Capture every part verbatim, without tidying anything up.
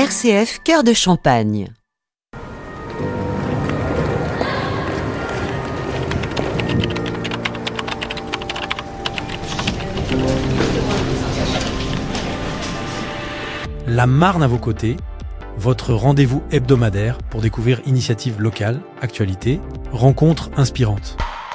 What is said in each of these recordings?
R C F Cœur de Champagne. La Marne à vos côtés, votre rendez-vous hebdomadaire pour découvrir initiatives locales, actualités, rencontres inspirantes.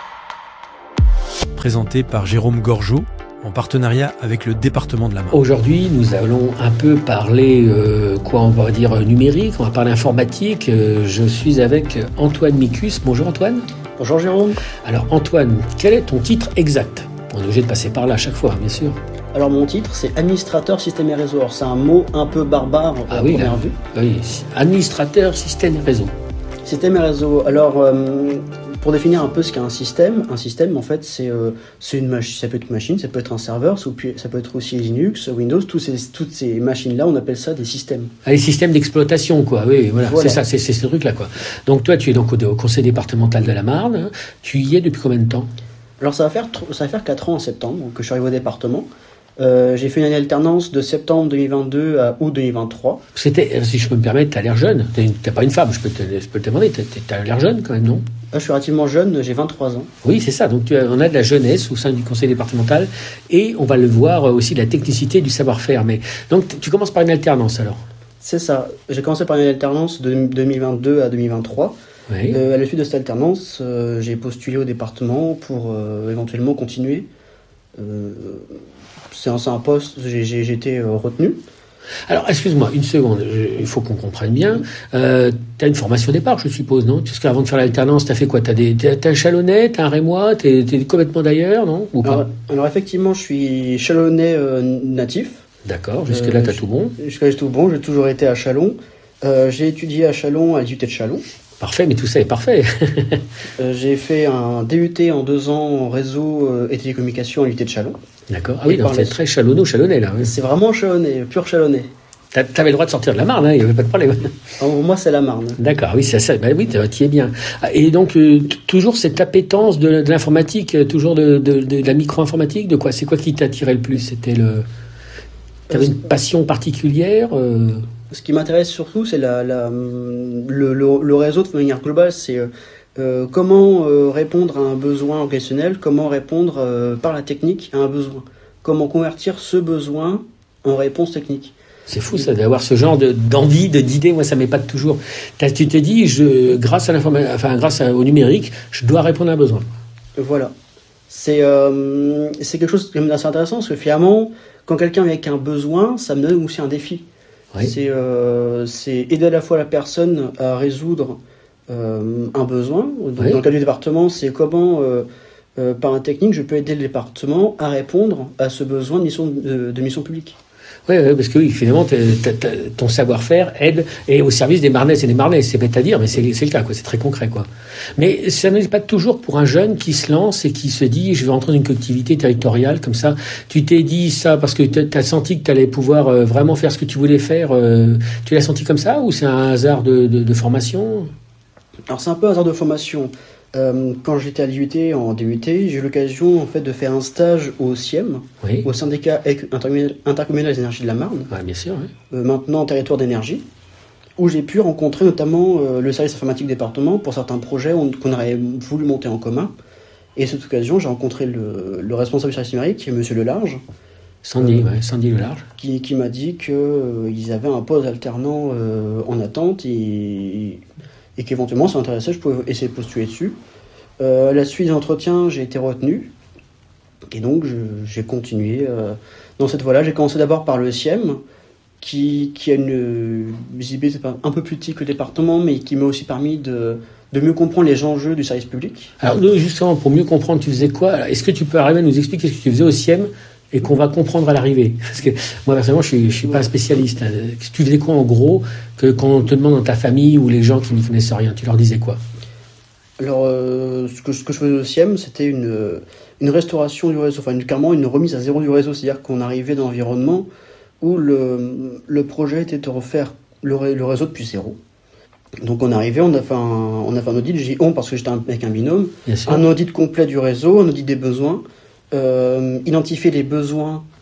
Présenté par Jérôme Gorgeau, en partenariat avec le département de la Marne. Aujourd'hui, nous allons un peu parler, euh, quoi on va dire, numérique, on va parler informatique. Euh, je suis avec Antoine Micus. Bonjour Antoine. Bonjour Jérôme. Alors Antoine, quel est ton titre exact ? On est obligé de passer par là à chaque fois, bien sûr. Alors mon titre, c'est administrateur système et réseau. Alors c'est un mot un peu barbare ah à oui, première là, vue. Oui, administrateur système et réseau. Système et réseau. Alors euh, pour définir un peu ce qu'est un système, un système en fait c'est euh, c'est une machine, ça peut être une machine, ça peut être un serveur, ça peut être aussi Linux, Windows, tous ces, toutes ces machines-là, on appelle ça des systèmes. Ah, les systèmes d'exploitation, quoi. Oui, voilà, voilà. c'est ça, c'est, c'est ce truc-là, quoi. Donc toi, tu es donc au, au conseil départemental de la Marne. Tu y es depuis combien de temps ? Alors ça va faire ça va faire quatre ans en septembre que je suis arrivé au département. Euh, j'ai fait une année alternance de septembre deux mille vingt-deux à août deux mille vingt-trois. C'était, si je peux me permettre, t'as l'air jeune. T'es, t'es pas une femme, je peux te, je peux te demander. T'as, t'as l'air jeune quand même, non ? Je suis relativement jeune, j'ai vingt-trois ans. Oui, c'est ça. Donc tu as, on a de la jeunesse au sein du conseil départemental et on va le voir aussi de la technicité et du savoir-faire. Mais donc tu commences par une alternance alors ? C'est ça. J'ai commencé par une alternance de deux mille vingt-deux à deux mille vingt-trois. Oui. Euh, à la suite de cette alternance, euh, j'ai postulé au département pour euh, éventuellement continuer. Euh, c'est, un, c'est un poste, j'ai, j'ai, j'ai été euh, retenu. Alors, excuse-moi, une seconde, je, il faut qu'on comprenne bien. Euh, tu as une formation au départ, je suppose, non ? Parce qu'avant de faire l'alternance, tu as fait quoi ? Tu as un Chalonnais, tu as un Rémois, tu es complètement d'ailleurs, non ? Ou pas ? alors, alors, effectivement, je suis Chalonnais euh, natif. D'accord, jusque-là, euh, tu as tout bon. Jusque-là, j'ai tout bon, j'ai toujours été à Châlons. Euh, j'ai étudié à Châlons, à l'I U T de Châlons. Parfait, mais tout ça est parfait. euh, j'ai fait un D U T en deux ans en réseau euh, et télécommunications à l'I U T de Châlons. D'accord. Ah oui, donc c'est très chalonneau, chalonnais là. Oui. C'est vraiment chalonnais, pur chalonnais. T'avais le droit de sortir de la Marne, hein, il n'y avait pas de problème. Alors, moi, c'est la Marne. D'accord, oui, c'est ça. Bah oui, tu y es bien. Et donc, euh, toujours cette appétence de, de l'informatique, toujours de, de, de, de la micro-informatique, de quoi ? C'est quoi qui t'attirait le plus ? C'était le... T'avais une passion particulière euh... Ce qui m'intéresse surtout, c'est la, la, le, le, le réseau de manière globale. C'est euh, comment euh, répondre à un besoin organisationnel, comment répondre euh, par la technique à un besoin. Comment convertir ce besoin en réponse technique. C'est fou ça, d'avoir ce genre de, d'envie, de, d'idée. Moi, ça m'épate toujours. T'as, tu te dis, je, grâce, à l'informa- enfin, grâce à, au numérique, je dois répondre à un besoin. Voilà. C'est, euh, c'est quelque chose d'assez intéressant, parce que finalement, quand quelqu'un vient avec un besoin, ça me donne aussi un défi. Oui. C'est, euh, c'est aider à la fois la personne à résoudre euh, un besoin. Donc, oui. Dans le cas du département, c'est comment, euh, euh, par un technique, je peux aider le département à répondre à ce besoin de mission, de, de mission publique. Oui, ouais, parce que oui, finalement, t'es, t'es, t'es, ton savoir-faire aide et au service des Marnaises et des Marnais. C'est bête à dire, mais c'est, c'est le cas, quoi. C'est très concret, quoi. Mais ça n'est pas toujours pour un jeune qui se lance et qui se dit, je vais entrer dans une collectivité territoriale comme ça. Tu t'es dit ça parce que tu as senti que tu allais pouvoir euh, vraiment faire ce que tu voulais faire. Euh, tu l'as senti comme ça ou c'est un hasard de, de, de formation ? Alors c'est un peu un hasard de formation. Euh, quand j'étais à l'I U T, en D U T, j'ai eu l'occasion en fait, de faire un stage au S I E M, oui. au syndicat intercommunal des énergies de la Marne, ouais, bien sûr, oui. euh, maintenant territoire d'énergie, où j'ai pu rencontrer notamment euh, le service informatique département pour certains projets on, qu'on aurait voulu monter en commun. Et à cette occasion, j'ai rencontré le, le responsable du service numérique, M. Lelarge, Sandy, euh, ouais, Sandy Lelarge, qui, qui m'a dit qu'ils euh, avaient un poste alternant euh, en attente et... et qu'éventuellement, ça m'intéressait, je pouvais essayer de postuler dessus. Euh, à la suite des entretiens, j'ai été retenu, et donc je, j'ai continué euh, dans cette voie-là. J'ai commencé d'abord par le S I E M, qui, qui a une visibilité un peu plus petite que le département, mais qui m'a aussi permis de, de mieux comprendre les enjeux du service public. Alors, nous, justement, pour mieux comprendre, tu faisais quoi ? Alors, est-ce que tu peux arriver à nous expliquer ce que tu faisais au S I E M et qu'on va comprendre à l'arrivée ? Parce que moi, personnellement, je ne suis, suis pas un spécialiste. Tu faisais quoi, en gros, que quand on te demande dans ta famille ou les gens qui n'y connaissent rien, tu leur disais quoi ? Alors, euh, ce, que, ce que je faisais au S I E M, c'était une, une restauration du réseau, enfin, une, carrément une remise à zéro du réseau. C'est-à-dire qu'on arrivait dans un environnement où le, le projet était de refaire le, le réseau depuis zéro. Donc, on arrivait, on a fait un, on a fait un audit, j'ai dit on parce que j'étais avec un binôme, un audit complet du réseau, un audit des besoins, euh, identifier les besoins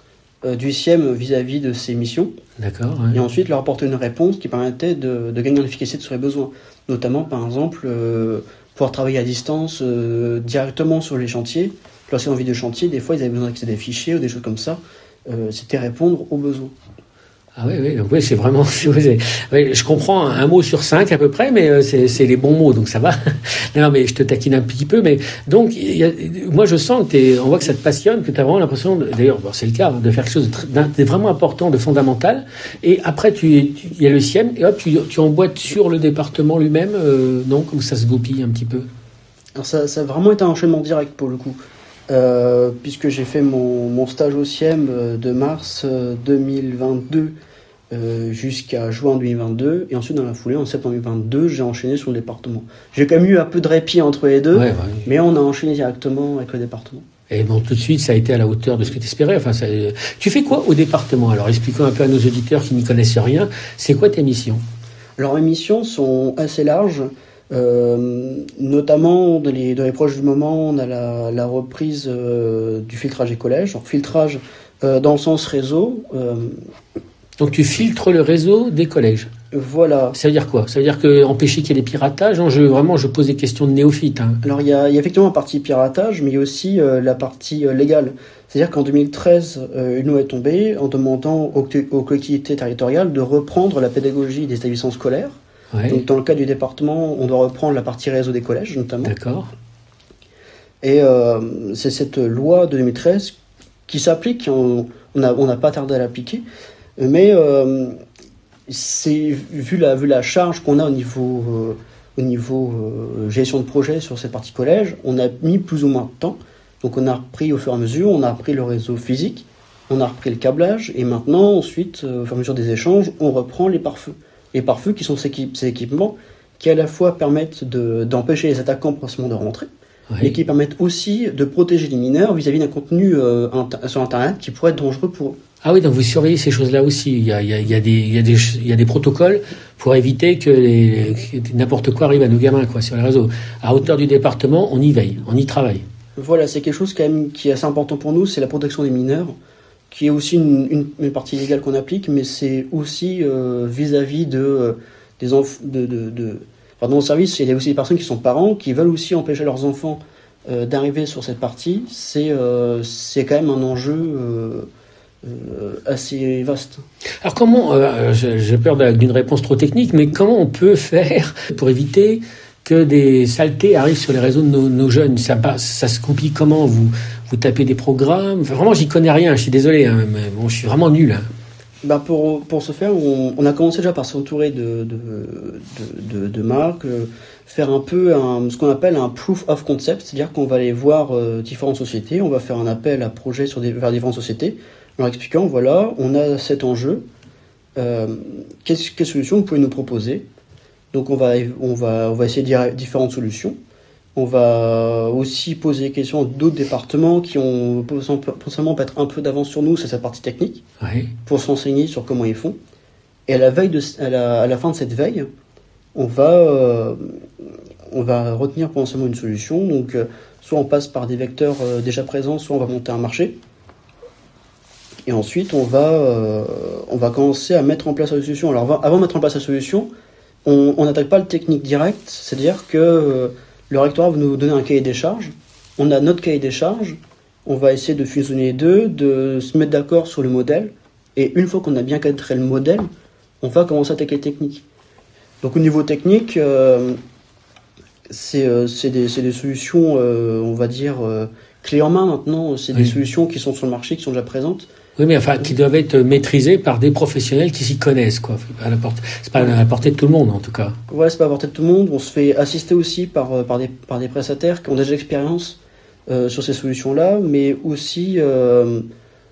euh, du S I E M vis-à-vis de ses missions. D'accord. Ouais. Et ensuite leur apporter une réponse qui permettait de, de gagner en efficacité sur les besoins. Notamment, par exemple, euh, pouvoir travailler à distance euh, directement sur les chantiers. Lorsqu'ils ont envie de chantier, des fois, ils avaient besoin d'accéder à des fichiers ou des choses comme ça. Euh, c'était répondre aux besoins. Ah oui, oui, donc oui, c'est vraiment. C'est, oui, je comprends un, un mot sur cinq à peu près, mais euh, c'est, c'est les bons mots, donc ça va. Non, non, mais je te taquine un petit peu, mais donc, y a, moi, je sens que t'es, on voit que ça te passionne, que tu as vraiment l'impression, de, d'ailleurs, bon, c'est le cas, de faire quelque chose de, très, de vraiment important, de fondamental. Et après, tu, il y a le S I E M, et hop, tu, tu emboîtes sur le département lui-même, euh, non, comme ça se goupille un petit peu. Alors ça, ça a vraiment été un enchaînement direct pour le coup. Euh, puisque j'ai fait mon, mon stage au S I E M de mars deux mille vingt-deux euh, jusqu'à juin deux mille vingt-deux, et ensuite dans la foulée, en septembre deux mille vingt-deux, j'ai enchaîné sur le département. J'ai quand même eu un peu de répit entre les deux, Ouais, ouais. mais on a enchaîné directement avec le département. Et bon, tout de suite, ça a été à la hauteur de ce que tu espérais. Enfin, ça... Tu fais quoi au département? Alors, expliquons un peu à nos auditeurs qui n'y connaissent rien. C'est quoi tes missions? Alors, mes missions sont assez larges. Euh, notamment dans les, dans les projets du moment, on a la, la reprise euh, du filtrage des collèges. Alors, filtrage euh, dans le sens réseau. Euh, Donc tu filtres le réseau des collèges. Voilà. Ça veut dire quoi? Ça veut dire que empêcher qu'il y ait des piratages? Non, je, vraiment, je pose des questions de néophyte. Hein. Alors il y, a, il y a effectivement la partie piratage, mais il y a aussi euh, la partie euh, légale. C'est-à-dire qu'en deux mille treize, euh, une loi est tombée en demandant aux, aux collectivités territoriales de reprendre la pédagogie des établissements scolaires. Ouais. Donc, dans le cas du département, on doit reprendre la partie réseau des collèges, notamment. D'accord. Et euh, c'est cette loi de deux mille treize qui s'applique. On n'a on n'a pas tardé à l'appliquer. Mais euh, c'est, vu, la, vu la charge qu'on a au niveau, euh, au niveau euh, gestion de projet sur cette partie collège, on a mis plus ou moins de temps. Donc, on a repris au fur et à mesure, on a repris le réseau physique, on a repris le câblage, et maintenant, ensuite, euh, au fur et à mesure des échanges, on reprend les pare-feux. Les pare-feux qui sont ces, équipes, ces équipements qui à la fois permettent de, d'empêcher les attaquants potentiellement de rentrer, oui. mais qui permettent aussi de protéger les mineurs vis-à-vis d'un contenu euh, inter- sur Internet qui pourrait être dangereux pour eux. Ah oui, donc vous surveillez ces choses-là aussi. Il y a, il y a, il y a, des, il y a, des, il y a des protocoles pour éviter que, les, que n'importe quoi arrive à nos gamins quoi, sur les réseaux. À hauteur du département, on y veille, on y travaille. Voilà, c'est quelque chose quand même qui est assez important pour nous, c'est la protection des mineurs, qui est aussi une, une, une partie légale qu'on applique, mais c'est aussi euh, vis-à-vis de, euh, des enfants. De, de, de... Enfin, dans le service, il y a aussi des personnes qui sont parents, qui veulent aussi empêcher leurs enfants euh, d'arriver sur cette partie. C'est, euh, c'est quand même un enjeu euh, euh, assez vaste. Alors comment, euh, j'ai peur d'une réponse trop technique, mais comment on peut faire pour éviter que des saletés arrivent sur les réseaux de nos, nos jeunes? Ça, ça se complique comment? Vous, vous tapez des programmes? Enfin, vraiment, j'y connais rien, je suis désolé, hein, mais bon, je suis vraiment nul. Hein. Bah pour, pour ce faire, on, on a commencé déjà par s'entourer de, de, de, de, de marques, euh, faire un peu un, ce qu'on appelle un proof of concept, c'est-à-dire qu'on va aller voir euh, différentes sociétés, on va faire un appel à projet sur des, vers différentes sociétés, en leur expliquant, voilà, on a cet enjeu, euh, quelles, quelles solutions vous pouvez nous proposer? Donc on va, on va, on va essayer de différentes solutions. On va aussi poser des questions à d'autres départements qui ont potentiellement peut-être un peu d'avance sur nous, c'est cette partie technique, oui. pour se renseigner sur comment ils font. Et à la, veille de, à la, à la fin de cette veille, on va, euh, on va retenir potentiellement une solution. Donc euh, soit on passe par des vecteurs euh, déjà présents, soit on va monter un marché. Et ensuite, on va, euh, on va commencer à mettre en place la solution. Alors avant de mettre en place la solution, on n'attaque pas le technique direct, c'est-à-dire que euh, le rectorat va nous donner un cahier des charges, on a notre cahier des charges, on va essayer de fusionner les deux, de se mettre d'accord sur le modèle, et une fois qu'on a bien cadré le modèle, on va commencer à attaquer les techniques. Donc au niveau technique, euh, c'est, euh, c'est, des, c'est des solutions, euh, on va dire, euh, clés en main maintenant, c'est oui. des solutions qui sont sur le marché, qui sont déjà présentes. Oui, mais enfin, qui doivent être maîtrisés par des professionnels qui s'y connaissent, quoi. C'est pas à la portée de tout le monde, en tout cas. Voilà, c'est pas à la portée de tout le monde. On se fait assister aussi par, par, des, par des prestataires qui ont déjà l'expérience euh, sur ces solutions-là, mais aussi, euh,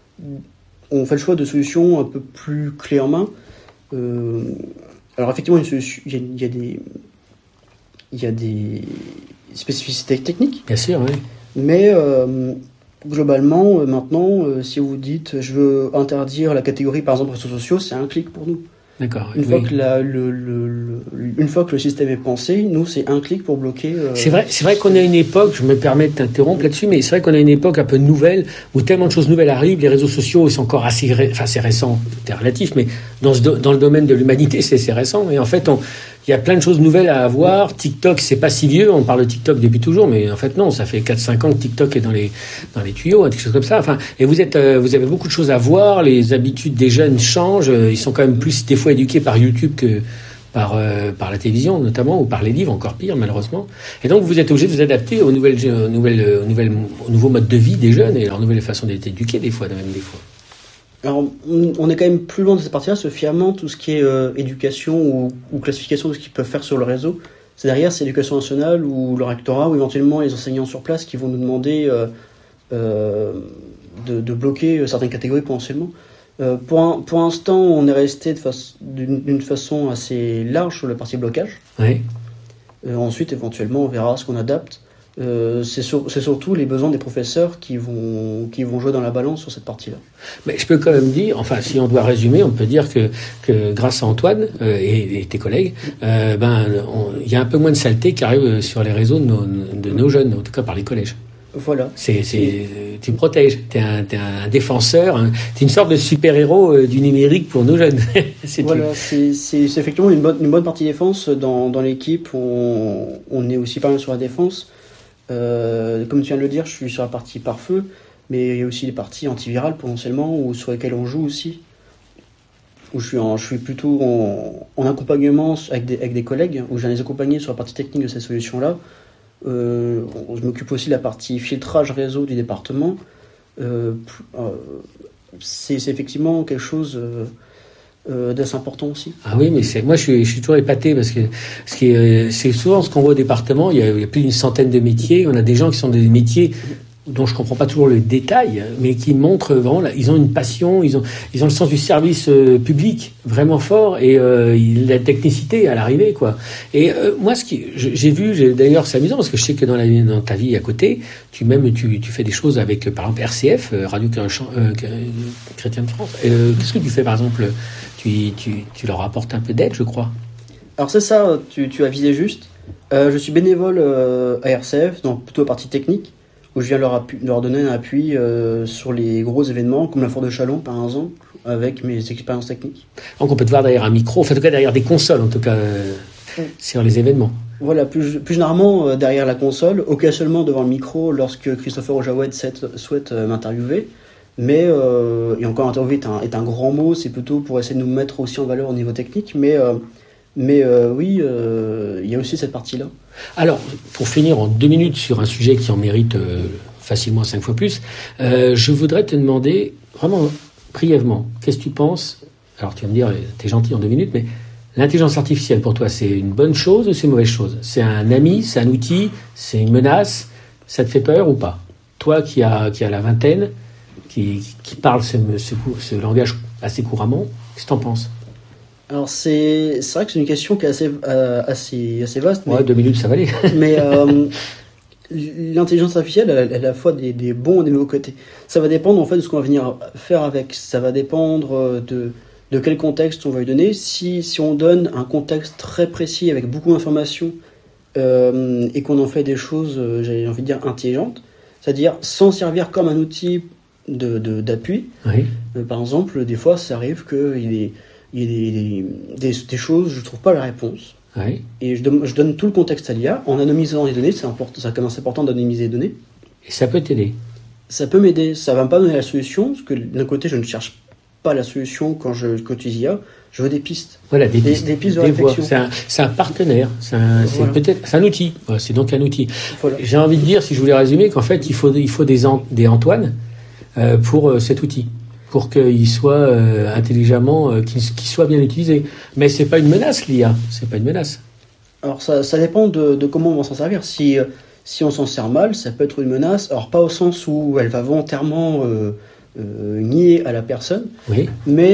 on fait le choix de solutions un peu plus clés en main. Euh, alors, effectivement, il y, y, y a des, il y a des spécificités techniques. Bien sûr, oui. Mais... Euh, Globalement, euh, maintenant, euh, si vous dites je veux interdire la catégorie par exemple réseaux sociaux, c'est un clic pour nous. D'accord. Une, oui. fois que la, le, le, le, une fois que le système est pensé, nous, c'est un clic pour bloquer... Euh... C'est vrai, c'est vrai qu'on a une époque, je me permets de t'interrompre là-dessus, mais c'est vrai qu'on a une époque un peu nouvelle, où tellement de choses nouvelles arrivent, les réseaux sociaux, ils sont encore assez... Ré... Enfin, c'est récent, c'est relatif, mais dans, ce do... dans le domaine de l'humanité, c'est, c'est récent. Et en fait, on... il y a plein de choses nouvelles à avoir. TikTok, c'est pas si vieux, on parle de TikTok depuis toujours, mais en fait, non, ça fait quatre cinq ans que TikTok est dans les, dans les tuyaux, hein, quelque chose comme ça. Enfin, et vous, êtes, euh, vous avez beaucoup de choses à voir, les habitudes des jeunes changent, ils sont quand même plus, des fois, éduqués par YouTube que par, euh, par la télévision notamment, ou par les livres, encore pire malheureusement. Et donc vous êtes obligé de vous adapter aux nouvelles, aux nouvelles, aux nouvelles, aux nouveaux modes de vie des jeunes et leurs nouvelles façons d'être éduqués des fois, même des fois. Alors on est quand même plus loin de cette partie-là, ce fièrement, tout ce qui est euh, éducation ou, ou classification de ce qu'ils peuvent faire sur le réseau. C'est derrière, c'est l'éducation nationale ou le rectorat ou éventuellement les enseignants sur place qui vont nous demander euh, euh, de, de bloquer certaines catégories potentiellement. Euh, pour, un, pour l'instant, on est resté de face, d'une, d'une façon assez large sur la partie blocage. Oui. Euh, ensuite, éventuellement, on verra ce qu'on adapte. Euh, c'est, sur, c'est surtout les besoins des professeurs qui vont, qui vont jouer dans la balance sur cette partie-là. Mais je peux quand même dire, enfin, si on doit résumer, on peut dire que, que grâce à Antoine euh, et, et tes collègues, euh, ben, il y a un peu moins de saleté qui arrive sur les réseaux de nos, de nos jeunes, en tout cas par les collèges. Voilà. C'est, c'est, tu me protèges. T'es un, t'es un défenseur. Hein. T'es une sorte de super-héros euh, du numérique pour nos jeunes. c'est voilà, c'est, c'est, c'est effectivement une bonne, une bonne partie défense. Dans, dans l'équipe, on, on est aussi pas mal sur la défense. Euh, comme tu viens de le dire, je suis sur la partie pare-feu, mais il y a aussi les parties antivirales potentiellement, ou sur lesquelles on joue aussi. Où je suis, en, je suis plutôt en, en accompagnement avec des, avec des collègues, où je viens les accompagner sur la partie technique de ces solutions-là. Euh, je m'occupe aussi de la partie filtrage réseau du département. Euh, euh, c'est, c'est effectivement quelque chose euh, euh, d'assez important aussi. Ah oui, mais c'est, moi je suis, je suis toujours épaté parce que ce qui est, c'est souvent ce qu'on voit au département. Il y, a, il y a plus d'une centaine de métiers. On a des gens qui sont des métiers dont je comprends pas toujours le détail, mais qui montrent vraiment, là, ils ont une passion, ils ont, ils ont le sens du service euh, public vraiment fort et euh, la technicité à l'arrivée, quoi. Et euh, moi, ce qui, j'ai vu, j'ai, d'ailleurs, c'est amusant parce que je sais que dans, la, dans ta vie à côté, tu même tu, tu fais des choses avec, par exemple, R C F, Radio euh, Chrétien de France. Euh, qu'est-ce que tu fais, par exemple? Tu, tu, tu leur apportes un peu d'aide, je crois. Alors c'est ça, tu, tu as visé juste. Euh, je suis bénévole euh, à R C F, donc plutôt à partie technique, où je viens leur, appu- leur donner un appui euh, sur les gros événements, comme la Foire de Chalon par exemple, avec mes expériences techniques. Donc on peut te voir derrière un micro, enfin en tout cas derrière des consoles, en tout cas euh, oui. sur les événements. Voilà, plus, plus généralement euh, derrière la console, occasionnellement devant le micro lorsque Christopher Ojawed souhaite euh, m'interviewer. Mais, euh, et encore interviewer est un, est un grand mot, c'est plutôt pour essayer de nous mettre aussi en valeur au niveau technique, mais... Euh, Mais euh, oui, il euh, y a aussi cette partie-là. Alors, pour finir en deux minutes sur un sujet qui en mérite euh, facilement cinq fois plus, euh, je voudrais te demander, vraiment brièvement, qu'est-ce que tu penses? Alors, tu vas me dire, t'es gentil en deux minutes, mais l'intelligence artificielle, pour toi, c'est une bonne chose ou c'est une mauvaise chose? C'est un ami, c'est un outil, c'est une menace? Ça te fait peur ou pas? Toi qui as qui a la vingtaine, qui, qui parle ce, ce, ce langage assez couramment, qu'est-ce que tu en penses? Alors c'est, c'est vrai que c'est une question qui est assez, euh, assez, assez vaste. Ouais, mais, deux minutes, ça va aller. mais euh, l'intelligence artificielle, elle, elle a à la fois des, des bons et des mauvais côtés. Ça va dépendre en fait de ce qu'on va venir faire avec. Ça va dépendre de, de quel contexte on va lui donner. Si, si on donne un contexte très précis avec beaucoup d'informations euh, et qu'on en fait des choses, euh, j'ai envie de dire, intelligentes, c'est-à-dire sans servir comme un outil de, de, d'appui. Oui. Euh, par exemple, des fois, ça arrive qu'il est il y a des, des, des, des choses, je ne trouve pas la réponse. Oui. Et je, don, je donne tout le contexte à l'I A en anonymisant les données. C'est important, ça commence important d'anonymiser les données. Et ça peut t'aider. Ça peut m'aider. Ça ne va me pas donner la solution, parce que d'un côté, je ne cherche pas la solution quand je utilise I A. Je veux des pistes. Voilà, des pistes, des, des pistes de des réflexion. C'est un, c'est un partenaire. C'est, un, c'est voilà. peut-être, c'est un outil. Voilà, c'est donc un outil. Voilà. J'ai envie de dire, si je voulais résumer, qu'en fait, il faut, il faut des, an, des Antoine euh, pour euh, cet outil, pour qu'il soit euh, intelligemment, euh, qu'il, qu'il soit bien utilisé. Mais c'est pas une menace, l'I A. C'est pas une menace. Alors ça, ça dépend de, de comment on va s'en servir. Si, euh, si on s'en sert mal, ça peut être une menace. Alors pas au sens où elle va volontairement euh, euh, nier à la personne, oui. mais,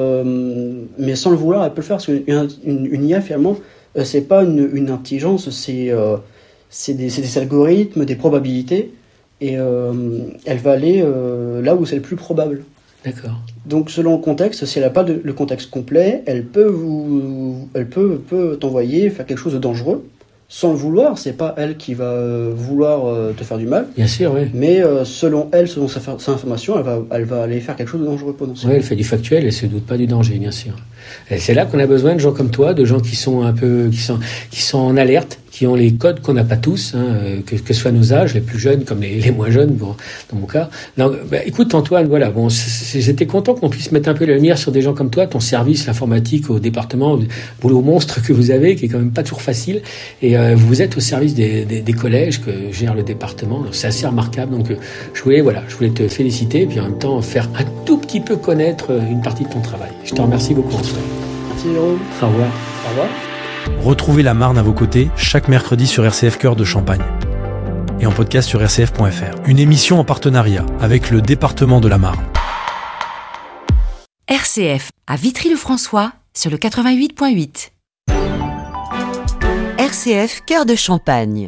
euh, mais sans le vouloir, elle peut le faire. Parce qu'une une, une I A, finalement, euh, c'est pas une, une intelligence, c'est, euh, c'est, des, c'est des algorithmes, des probabilités, et euh, elle va aller euh, là où c'est le plus probable. D'accord. Donc selon le contexte, si elle n'a pas de, le contexte complet, elle peut vous, elle peut, peut t'envoyer faire quelque chose de dangereux sans le vouloir. C'est pas elle qui va euh, vouloir euh, te faire du mal. Bien sûr, oui. Mais euh, selon elle, selon sa, sa information, elle va, elle va aller faire quelque chose de dangereux potentiellement. Oui, elle fait du factuel, elle se doute pas du danger, bien sûr. Et c'est là qu'on a besoin de gens comme toi, de gens qui sont un peu, qui sont, qui sont en alerte, qui ont les codes qu'on n'a pas tous, hein, que, que ce soit nos âges, les plus jeunes comme les, les moins jeunes, bon, dans mon cas. Donc, bah, écoute Antoine, voilà, bon, c'est, j'étais content qu'on puisse mettre un peu la lumière sur des gens comme toi, ton service, l'informatique au département, le boulot monstre que vous avez, qui est quand même pas toujours facile. Et euh, vous êtes au service des, des, des collèges que gère le département, donc c'est assez remarquable. Donc, euh, je voulais, voilà, je voulais te féliciter, et puis en même temps faire un tout petit peu connaître une partie de ton travail. Je te remercie beaucoup, Antoine. Merci Jérôme. Au revoir. Au revoir. Retrouvez la Marne à vos côtés chaque mercredi sur R C F Cœur de Champagne et en podcast sur r c f point f r. Une émission en partenariat avec le département de la Marne. R C F à Vitry-le-François sur le quatre-vingt-huit point huit. R C F Cœur de Champagne.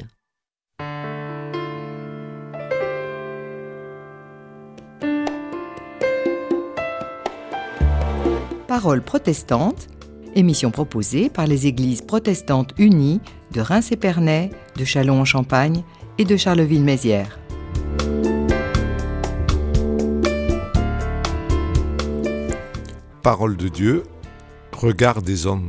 Paroles protestantes, émission proposée par les Églises protestantes unies de Reims-Épernay, de Châlons-en-Champagne et de Charleville-Mézières. Parole de Dieu, regard des hommes.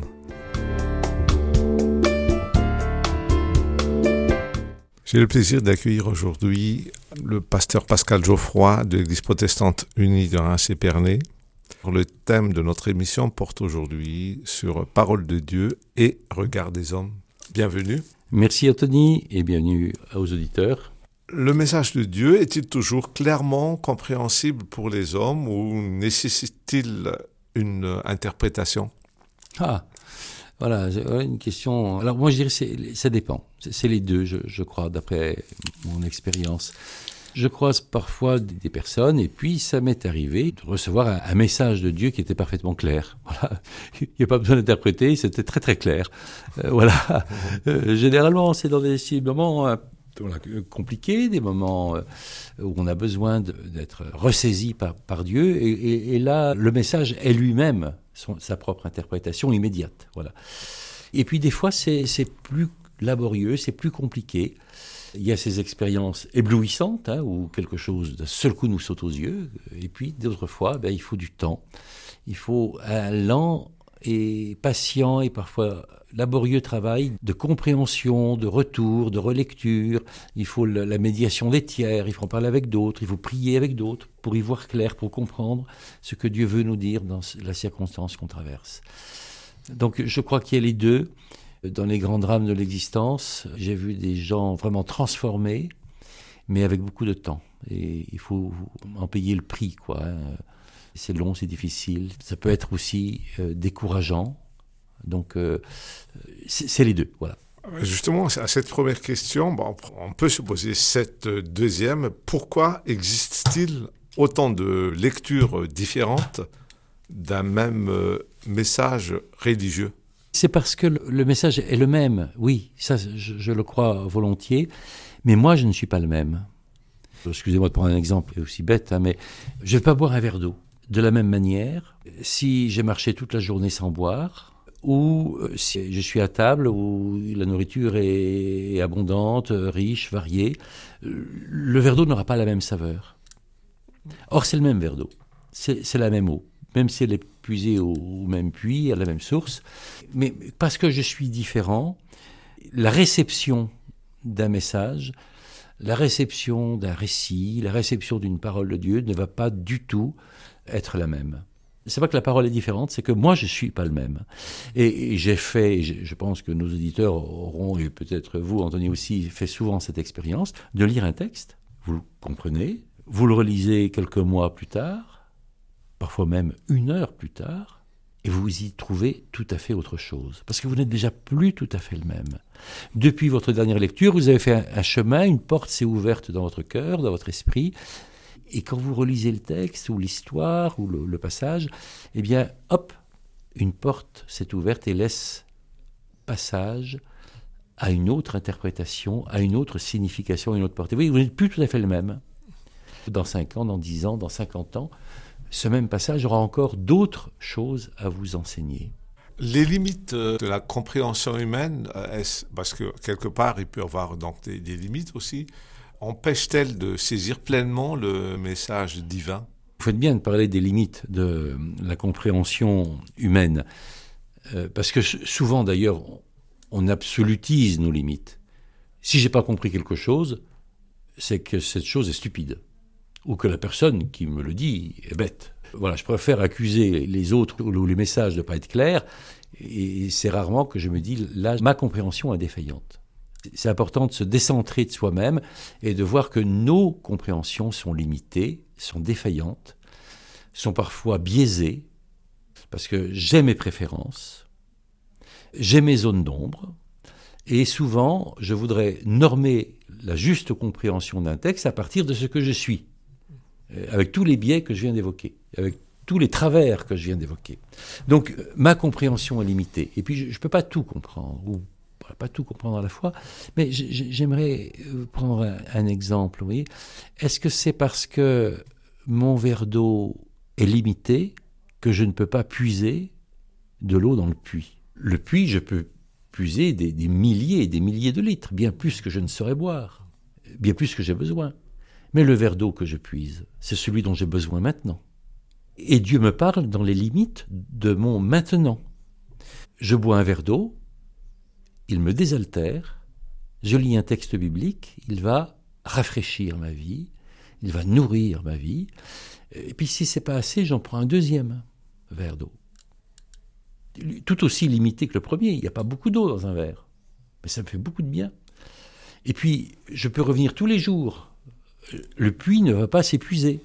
J'ai le plaisir d'accueillir aujourd'hui le pasteur Pascal Geoffroy de l'Église protestante unie de Reims-Épernay. Le thème de notre émission porte aujourd'hui sur Parole de Dieu et regard des hommes. Bienvenue. Merci Anthony et bienvenue aux auditeurs. Le message de Dieu est-il toujours clairement compréhensible pour les hommes ou nécessite-t-il une interprétation ? Ah, voilà, une question. Alors moi je dirais que ça dépend. C'est, c'est les deux, je, je crois, d'après mon expérience. Je croise parfois des personnes et puis ça m'est arrivé de recevoir un, un message de Dieu qui était parfaitement clair. Voilà, il n'y a pas besoin d'interpréter, c'était très très clair. Euh, voilà, euh, généralement c'est dans des, des moments euh, voilà, compliqués, des moments euh, où on a besoin de, d'être ressaisi par, par Dieu et, et, et là le message est lui-même son, sa propre interprétation immédiate. Voilà. Et puis des fois c'est, c'est plus laborieux, c'est plus compliqué. Il y a ces expériences éblouissantes, hein, où quelque chose d'un seul coup nous saute aux yeux. Et puis, d'autres fois, ben, il faut du temps. Il faut un lent et patient et parfois laborieux travail de compréhension, de retour, de relecture. Il faut la, la médiation des tiers, il faut en parler avec d'autres, il faut prier avec d'autres pour y voir clair, pour comprendre ce que Dieu veut nous dire dans la circonstance qu'on traverse. Donc, je crois qu'il y a les deux. Dans les grands drames de l'existence, j'ai vu des gens vraiment transformés, mais avec beaucoup de temps. Et il faut en payer le prix, quoi. C'est long, c'est difficile. Ça peut être aussi euh, décourageant. Donc, euh, c'est, c'est les deux, voilà. Justement, à cette première question, bon, on peut se poser cette deuxième. Pourquoi existe-t-il autant de lectures différentes d'un même message religieux ? C'est parce que le message est le même, oui, ça je, je le crois volontiers, mais moi je ne suis pas le même. Excusez-moi de prendre un exemple aussi bête, hein, mais je ne vais pas boire un verre d'eau de la même manière si j'ai marché toute la journée sans boire, ou si je suis à table où la nourriture est abondante, riche, variée. Le verre d'eau n'aura pas la même saveur. Or c'est le même verre d'eau, c'est, c'est la même eau. Même si elle est puisée au, au même puits, à la même source. Mais parce que je suis différent, la réception d'un message, la réception d'un récit, la réception d'une parole de Dieu ne va pas du tout être la même. C'est pas que la parole est différente, c'est que moi je suis pas le même. Et, et j'ai fait, et je pense que nos auditeurs auront, et peut-être vous, Anthony aussi, fait souvent cette expérience, de lire un texte, vous le comprenez, vous le relisez quelques mois plus tard, parfois même une heure plus tard, et vous y trouvez tout à fait autre chose. Parce que vous n'êtes déjà plus tout à fait le même. Depuis votre dernière lecture, vous avez fait un, un chemin, une porte s'est ouverte dans votre cœur, dans votre esprit, et quand vous relisez le texte, ou l'histoire, ou le, le passage, eh bien, hop, une porte s'est ouverte et laisse passage à une autre interprétation, à une autre signification, à une autre portée. Oui, vous n'êtes plus tout à fait le même. Dans cinq ans, dans dix ans, dans cinquante ans, ce même passage aura encore d'autres choses à vous enseigner. Les limites de la compréhension humaine, parce que quelque part il peut y avoir donc des, des limites aussi, empêchent-elles de saisir pleinement le message divin ? Vous faites bien de parler des limites de la compréhension humaine, euh, parce que souvent d'ailleurs on absolutise nos limites. Si j'ai pas compris quelque chose, c'est que cette chose est stupide, ou que la personne qui me le dit est bête. Voilà, je préfère accuser les autres ou les messages de ne pas être clairs, et c'est rarement que je me dis, là, ma compréhension est défaillante. C'est important de se décentrer de soi-même et de voir que nos compréhensions sont limitées, sont défaillantes, sont parfois biaisées, parce que j'ai mes préférences, j'ai mes zones d'ombre, et souvent, je voudrais normer la juste compréhension d'un texte à partir de ce que je suis, avec tous les biais que je viens d'évoquer, avec tous les travers que je viens d'évoquer. Donc, ma compréhension est limitée. Et puis, je ne peux pas tout comprendre, ou pas tout comprendre à la fois, mais j'aimerais prendre un, un exemple. Vous voyez. Est-ce que c'est parce que mon verre d'eau est limité que je ne peux pas puiser de l'eau dans le puits ? Le puits, je peux puiser des, des milliers et des milliers de litres, bien plus que je ne saurais boire, bien plus que j'ai besoin. Mais le verre d'eau que je puise, c'est celui dont j'ai besoin maintenant. Et Dieu me parle dans les limites de mon maintenant. Je bois un verre d'eau, il me désaltère, je lis un texte biblique, il va rafraîchir ma vie, il va nourrir ma vie. Et puis si c'est pas assez, j'en prends un deuxième verre d'eau. Tout aussi limité que le premier, il n'y a pas beaucoup d'eau dans un verre, mais ça me fait beaucoup de bien. Et puis, je peux revenir tous les jours. Le puits ne va pas s'épuiser.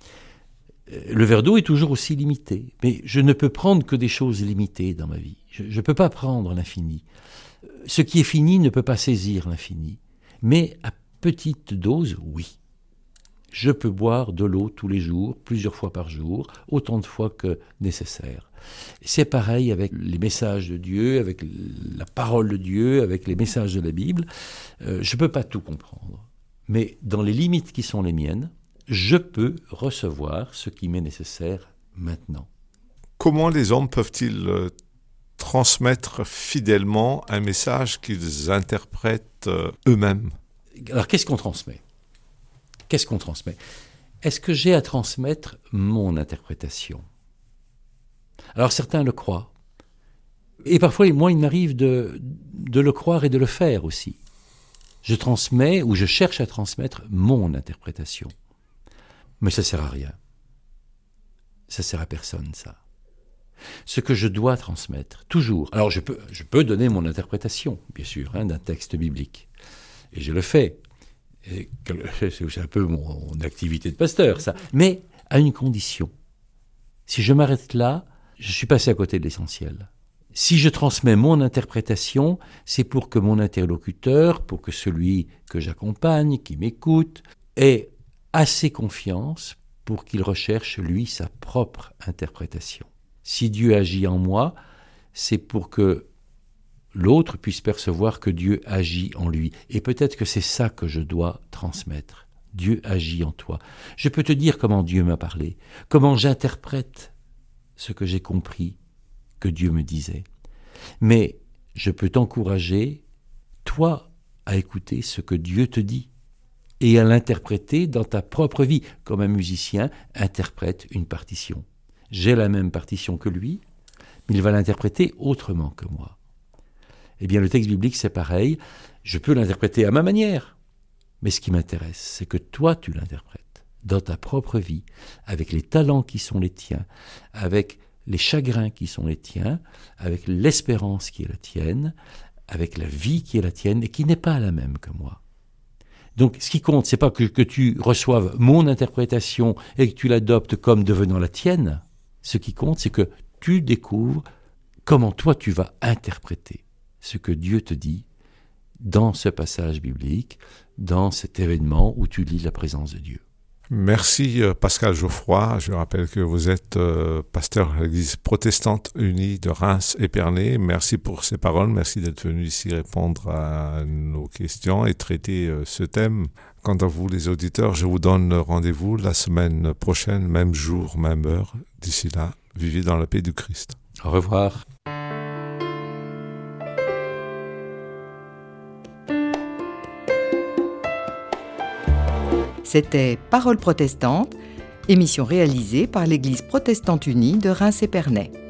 Le verre d'eau est toujours aussi limité. Mais je ne peux prendre que des choses limitées dans ma vie. Je ne peux pas prendre l'infini. Ce qui est fini ne peut pas saisir l'infini. Mais à petite dose, oui. Je peux boire de l'eau tous les jours, plusieurs fois par jour, autant de fois que nécessaire. C'est pareil avec les messages de Dieu, avec la parole de Dieu, avec les messages de la Bible. Euh, je ne peux pas tout comprendre. Mais dans les limites qui sont les miennes, je peux recevoir ce qui m'est nécessaire maintenant. Comment les hommes peuvent-ils euh, transmettre fidèlement un message qu'ils interprètent euh, eux-mêmes ? Alors, qu'est-ce qu'on transmet ? Qu'est-ce qu'on transmet ? Est-ce que j'ai à transmettre mon interprétation ? Alors, certains le croient. Et parfois, moi, il m'arrive de, de le croire et de le faire aussi. Je transmets ou je cherche à transmettre mon interprétation. Mais ça ne sert à rien. Ça ne sert à personne, ça. Ce que je dois transmettre, toujours. Alors, je peux, je peux donner mon interprétation, bien sûr, hein, d'un texte biblique. Et je le fais. Et c'est un peu mon, mon activité de pasteur, ça. Mais à une condition. Si je m'arrête là, je suis passé à côté de l'essentiel. Si je transmets mon interprétation, c'est pour que mon interlocuteur, pour que celui que j'accompagne, qui m'écoute, ait assez confiance pour qu'il recherche, lui, sa propre interprétation. Si Dieu agit en moi, c'est pour que l'autre puisse percevoir que Dieu agit en lui. Et peut-être que c'est ça que je dois transmettre. Dieu agit en toi. Je peux te dire comment Dieu m'a parlé, comment j'interprète ce que j'ai compris que Dieu me disait. Mais je peux t'encourager, toi, à écouter ce que Dieu te dit et à l'interpréter dans ta propre vie, comme un musicien interprète une partition. J'ai la même partition que lui, mais il va l'interpréter autrement que moi. Eh bien, le texte biblique, c'est pareil. Je peux l'interpréter à ma manière. Mais ce qui m'intéresse, c'est que toi, tu l'interprètes dans ta propre vie, avec les talents qui sont les tiens, avec les chagrins qui sont les tiens, avec l'espérance qui est la tienne, avec la vie qui est la tienne et qui n'est pas la même que moi. Donc, ce qui compte, c'est pas que, que tu reçoives mon interprétation et que tu l'adoptes comme devenant la tienne. Ce qui compte, c'est que tu découvres comment toi tu vas interpréter ce que Dieu te dit dans ce passage biblique, dans cet événement où tu lis la présence de Dieu. Merci Pascal Geoffroy. Je rappelle que vous êtes euh, pasteur à l'Église protestante unie de Reims-Épernay. Merci pour ces paroles. Merci d'être venu ici répondre à nos questions et traiter euh, ce thème. Quant à vous les auditeurs, je vous donne rendez-vous la semaine prochaine, même jour, même heure. D'ici là, vivez dans la paix du Christ. Au revoir. C'était Paroles protestantes, émission réalisée par l'Église protestante unie de Reims-Épernay.